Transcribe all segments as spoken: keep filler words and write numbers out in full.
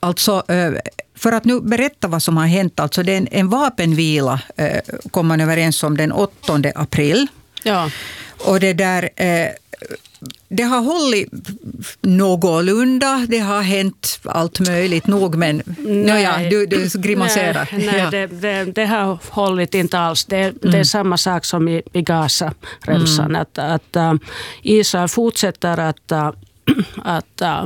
alltså för att nu berätta vad som har hänt. Alltså det är en, en vapenvila kom man överens om den åttonde april. Ja. Och det där... Det har hållit någorlunda, det har hänt allt möjligt nog, men nej, ja, du, du grimaserar. Nej, nej ja. det, det, det har hållit inte alls. Det, mm. det är samma sak som i, i Gaza-remsan. Mm. Att, att uh, Israel fortsätter att, uh, att uh,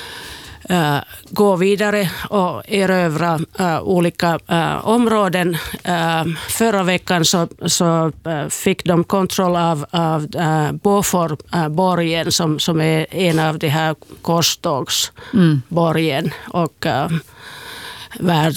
Uh, gå vidare och erövra uh, olika uh, områden. Uh, förra veckan så, så uh, fick de kontroll av, av uh, Boforborgen uh, som, som är en av de här korstågsborgen mm. och uh, värld,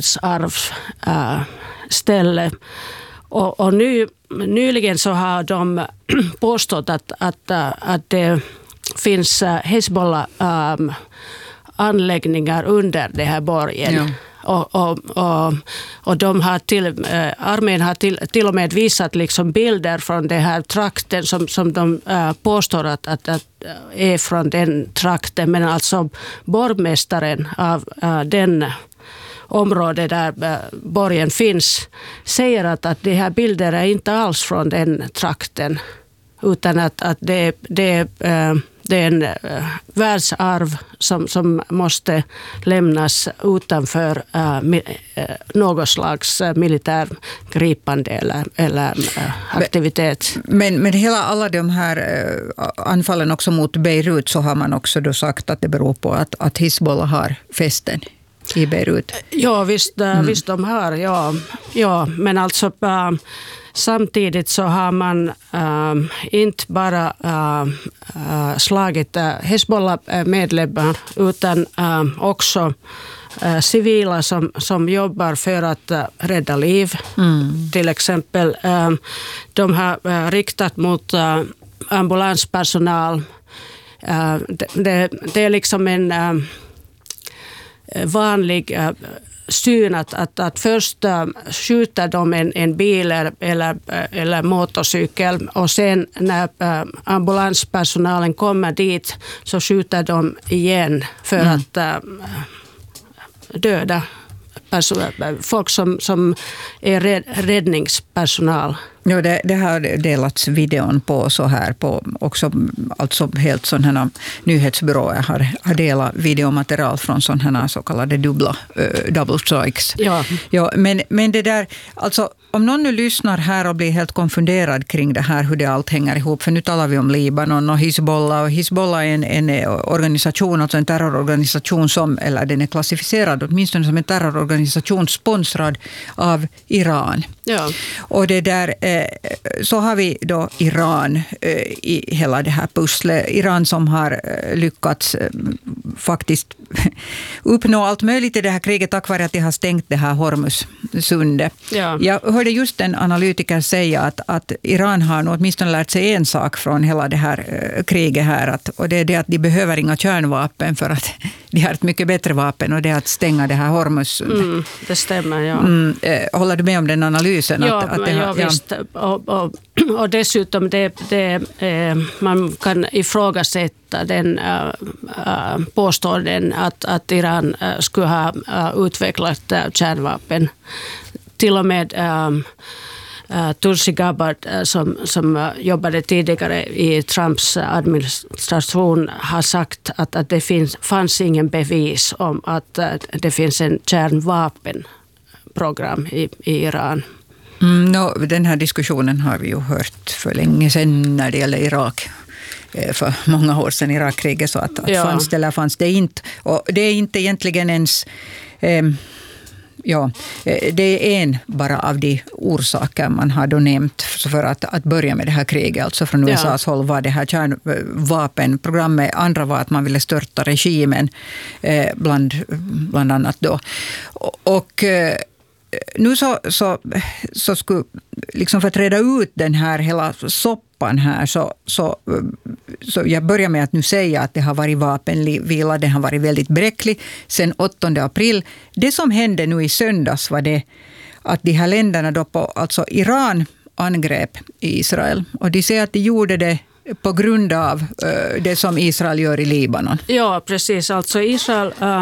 världsarvsställe. Uh, och och nu, nyligen så har de påstått att, att, uh, att det finns uh, Hezbollah um, anläggningar under det här borgen. Ja. Och, och, och, och de har till, äh, armén har till, till och med visat liksom bilder från den här trakten som, som de äh, påstår att, att, att är från den trakten. Men alltså borgmästaren av äh, den område där äh, borgen finns säger att, att de här bilderna är inte alls från den trakten. Utan att, att det, det äh, Det är en uh, världsarv som, som måste lämnas utanför uh, mi, uh, något slags uh, militärgripande eller, eller uh, aktivitet. Men, men hela alla de här uh, anfallen också mot Beirut så har man också då sagt att det beror på att, att Hezbollah har fästen i Beirut. Ja, visst, uh, mm. visst de har. Ja, ja, men alltså... Uh, Samtidigt så har man äh, inte bara äh, äh, slagit äh, Hezbollah-medlemmar utan äh, också äh, civila som, som jobbar för att äh, rädda liv. Mm. Till exempel äh, de har äh, riktat mot äh, ambulanspersonal. Äh, det, det, det är liksom en äh, vanlig... Äh, syn att, att, att först äh, skjuter de en, en bil eller, eller, eller motorcykel och sen när äh, ambulanspersonalen kommer dit så skjuter de igen för mm. att äh, döda person, folk som, som är red, räddningspersonal. Ja, det, det har delats videon på så här på också, alltså helt sådana nyhetsbyråer har, har delat videomaterial från sådana så kallade dubbla uh, double strikes. Ja. Ja, men, men det där, alltså om någon nu lyssnar här och blir helt konfunderad kring det här, hur det allt hänger ihop, för nu talar vi om Libanon och Hezbollah, och Hezbollah är en, en organisation, alltså en terrororganisation som, eller den är klassificerad åtminstone som en terrororganisation sponsrad av Iran. Ja. Och det där, så har vi då Iran i hela det här pusslet. Iran som har lyckats faktiskt uppnå allt möjligt i det här kriget tack vare att de har stängt det här Hormuzsundet. Ja. Jag hörde just en analytiker säga att, att Iran har nog åtminstone lärt sig en sak från hela det här kriget här. Att, och det är det att de behöver inga kärnvapen för att de har ett mycket bättre vapen och det är att stänga det här Hormuzsundet. Mm, det stämmer, ja. Mm, håller du med om den analysen? Ja, att, att det ja, har, ja. visst. Och, och, och dessutom det, det, eh, man kan ifrågasätta den äh, äh, påståenden att, att Iran äh, skulle ha äh, utvecklat äh, kärnvapen. Till och med äh, äh, Tulsi Gabbard äh, som, som äh, jobbade tidigare i Trumps administration har sagt att, att det finns, fanns ingen bevis om att äh, det finns en kärnvapenprogram i, i Iran. Mm, no, den här diskussionen har vi ju hört för länge sedan när det gäller Irak. För många år sedan Irakkriget, så att, att ja. fanns det eller fanns det inte. Och det är inte egentligen ens... Eh, ja, det är en bara av de orsaker man har då nämnt för att, att börja med det här kriget. Alltså från U S A:s ja. håll var det här kärnvapenprogrammet. Andra var att man ville störta regimen eh, bland, bland annat då. Och... och nu så, så, så skulle, liksom för att reda ut den här hela soppan här, så, så, så jag börjar med att nu säga att det har varit vapenvila, det har varit väldigt bräcklig sen åttonde april. Det som hände nu i söndags var det att de här länderna då på, alltså Iran angrep Israel, och de säger att de gjorde det på grund av uh, det som Israel gör i Libanon. Ja, precis. Alltså Israel... Uh...